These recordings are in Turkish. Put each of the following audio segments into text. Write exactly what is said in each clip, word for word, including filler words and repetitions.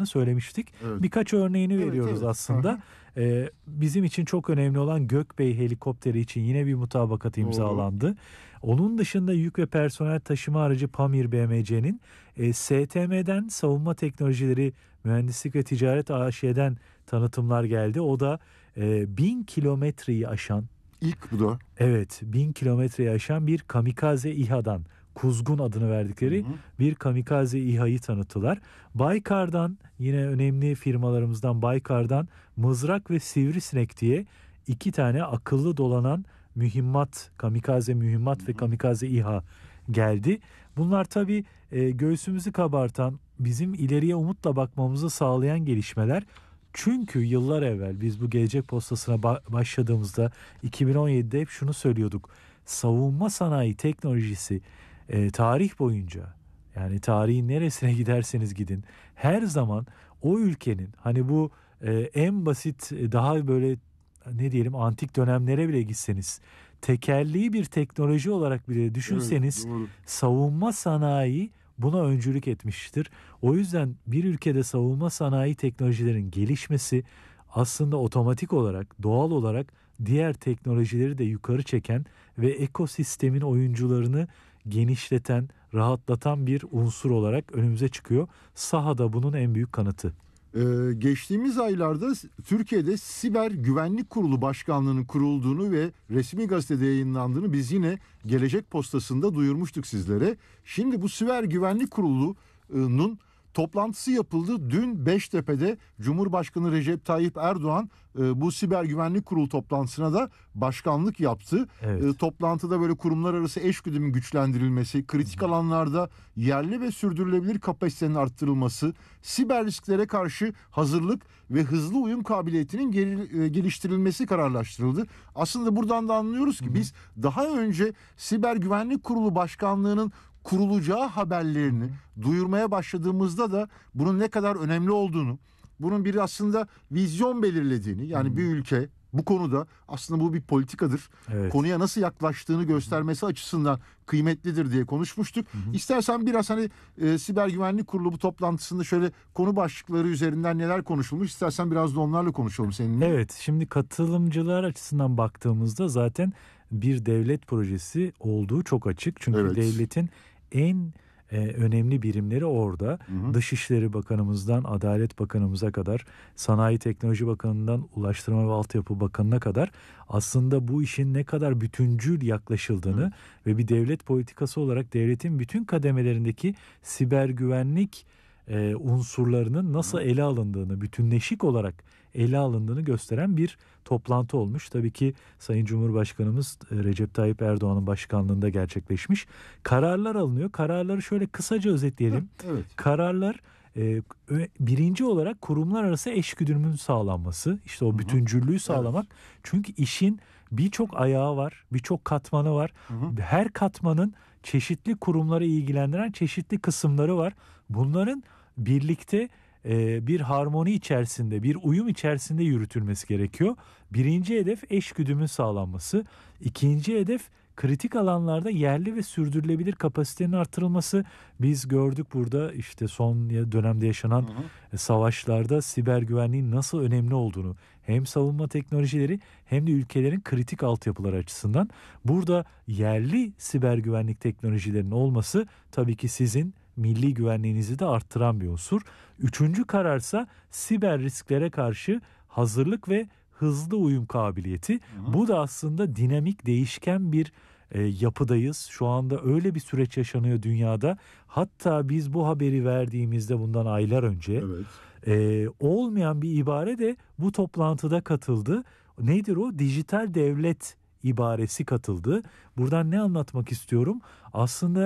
yapıldığını söylemiştik. Evet. Birkaç örneğini Evet, veriyoruz evet. aslında. Ee, bizim için çok önemli olan Gökbey helikopteri için yine bir mutabakat imzalandı. Doğru. Onun dışında yük ve personel taşıma aracı Pamir B M C'nin e, S T M'den Savunma Teknolojileri Mühendislik ve Ticaret A Ş'den tanıtımlar geldi. O da e, bin kilometreyi aşan, İlk bu da. Evet, bin kilometreyi aşan bir kamikaze İHA'dan, Kuzgun adını verdikleri hı hı. bir kamikaze İHA'yı tanıttılar. Baykar'dan, yine önemli firmalarımızdan Baykar'dan Mızrak ve Sivrisinek diye iki tane akıllı dolanan mühimmat, kamikaze mühimmat hı hı. ve kamikaze İHA geldi. Bunlar tabii e, göğsümüzü kabartan, bizim ileriye umutla bakmamızı sağlayan gelişmeler. Çünkü yıllar evvel biz bu Gelecek Postası'na ba- başladığımızda iki bin on yedide hep şunu söylüyorduk. Savunma sanayi teknolojisi e, tarih boyunca, yani tarihin neresine giderseniz gidin, her zaman o ülkenin, hani bu e, en basit, daha böyle ne diyelim antik dönemlere bile gitseniz, tekerleği bir teknoloji olarak bile düşünseniz, evet, savunma sanayi buna öncülük etmiştir. O yüzden bir ülkede savunma sanayi teknolojilerin gelişmesi aslında otomatik olarak, doğal olarak diğer teknolojileri de yukarı çeken ve ekosistemin oyuncularını genişleten, rahatlatan bir unsur olarak önümüze çıkıyor. Sahada bunun en büyük kanıtı. Ee, geçtiğimiz aylarda Türkiye'de Siber Güvenlik Kurulu Başkanlığı'nın kurulduğunu ve resmi gazetede yayınlandığını biz yine Gelecek Postası'nda duyurmuştuk sizlere. Şimdi bu Siber Güvenlik Kurulu'nun toplantısı yapıldı. Dün Beştepe'de Cumhurbaşkanı Recep Tayyip Erdoğan e, bu Siber Güvenlik Kurulu toplantısına da başkanlık yaptı. Evet. E, toplantıda böyle kurumlar arası eşgüdümün güçlendirilmesi, kritik Hı. alanlarda yerli ve sürdürülebilir kapasitenin arttırılması, siber risklere karşı hazırlık ve hızlı uyum kabiliyetinin geri, e, geliştirilmesi kararlaştırıldı. Aslında buradan da anlıyoruz ki Hı. biz daha önce Siber Güvenlik Kurulu Başkanlığı'nın kurulacağı haberlerini duyurmaya başladığımızda da bunun ne kadar önemli olduğunu, bunun bir aslında vizyon belirlediğini, yani hmm. bir ülke bu konuda aslında bu bir politikadır. Evet. Konuya nasıl yaklaştığını göstermesi açısından kıymetlidir diye konuşmuştuk. Hmm. İstersen biraz hani e, Siber Güvenlik Kurulu bu toplantısında şöyle konu başlıkları üzerinden neler konuşulmuş, istersen biraz da onlarla konuşalım seninle. Evet, şimdi katılımcılar açısından baktığımızda zaten bir devlet projesi olduğu çok açık. Çünkü evet. devletin en e, önemli birimleri orada. Hı hı. Dışişleri Bakanımızdan Adalet Bakanımıza kadar, Sanayi Teknoloji Bakanı'ndan Ulaştırma ve Altyapı Bakanı'na kadar aslında bu işin ne kadar bütüncül yaklaşıldığını hı. ve bir devlet politikası olarak devletin bütün kademelerindeki siber güvenlik e, unsurlarının nasıl ele alındığını, bütünleşik olarak ele alındığını gösteren bir toplantı olmuş. Tabii ki Sayın Cumhurbaşkanımız Recep Tayyip Erdoğan'ın başkanlığında gerçekleşmiş. Kararlar alınıyor. Kararları şöyle kısaca özetleyelim. Evet. Kararlar e, birinci olarak kurumlar arası eşgüdümün sağlanması. İşte o bütüncüllüğü sağlamak. Evet. Çünkü işin birçok ayağı var, birçok katmanı var. Hı hı. Her katmanın çeşitli kurumları ilgilendiren çeşitli kısımları var. Bunların birlikte e, bir harmoni içerisinde, bir uyum içerisinde yürütülmesi gerekiyor. Birinci hedef eşgüdümün sağlanması. İkinci hedef kritik alanlarda yerli ve sürdürülebilir kapasitenin artırılması. Biz gördük burada işte son dönemde yaşanan hı hı. savaşlarda siber güvenliğin nasıl önemli olduğunu, hem savunma teknolojileri hem de ülkelerin kritik altyapıları açısından. Burada yerli siber güvenlik teknolojilerinin olması tabii ki sizin milli güvenliğinizi de arttıran bir unsur. Üçüncü kararsa siber risklere karşı hazırlık ve hızlı uyum kabiliyeti. Hı. Bu da aslında dinamik, değişken bir e, yapıdayız. Şu anda öyle bir süreç yaşanıyor dünyada. Hatta biz bu haberi verdiğimizde bundan aylar önce evet. e, olmayan bir ibare de bu toplantıda katıldı. Nedir o? Dijital devlet ibaresi katıldı. Buradan ne anlatmak istiyorum? Aslında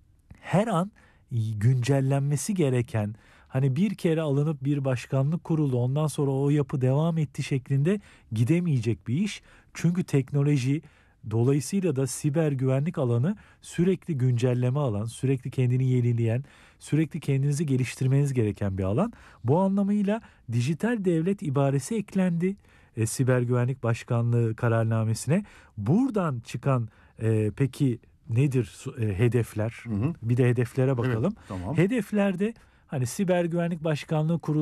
her an güncellenmesi gereken, hani bir kere alınıp bir başkanlık kuruldu, ondan sonra o yapı devam etti şeklinde gidemeyecek bir iş. Çünkü teknoloji, dolayısıyla da siber güvenlik alanı sürekli güncelleme alan, sürekli kendini yenileyen, sürekli kendinizi geliştirmeniz gereken bir alan. Bu anlamıyla dijital devlet ibaresi eklendi e, siber güvenlik başkanlığı kararnamesine. Buradan çıkan e, peki nedir e, hedefler? Hı hı. Bir de hedeflere bakalım. Evet, tamam. Hedeflerde hani siber güvenlik başkanlığı kurulu